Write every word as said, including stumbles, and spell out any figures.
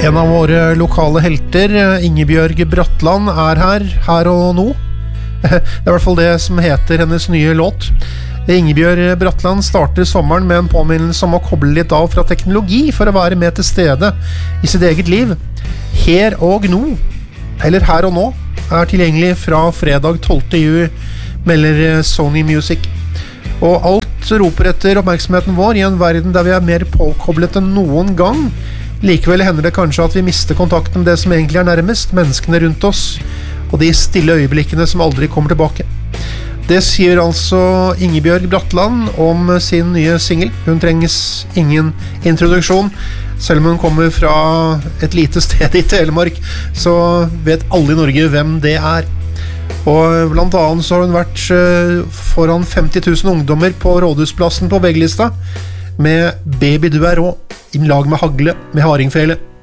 En av våre lokale helter, Ingebjørg Bratland, er her, her og nå. Det er i hvert fall det som heter hennes nye låt. Ingebjørg Bratland starter sommeren med en påminnelse om å koble litt av fra teknologi for å være med til stede i sitt eget liv. Her og nå, eller her og nå, er tilgjengelig fra fredag tolvte juli, melder Sony Music. Og alt roper etter oppmerksomheten vår i en verden der vi er mer påkoblet enn noen gang. Likevel hender det kanskje at vi mister kontakten med det som egentlig er nærmest, menneskene rundt oss, og de stille øyeblikkene som aldri kommer tilbake. Det sier altså Ingebjørg Bratland om sin nye single. Hun trenges ingen introduksjon. Selv om hun kommer fra et lite sted i Telemark, så vet alle i Norge hvem det er. Og blant annet så har hun vært foran femti tusen ungdommer på Rådhusplassen på vegglista med Baby du er rå, i lag med Hagle med hardingfele.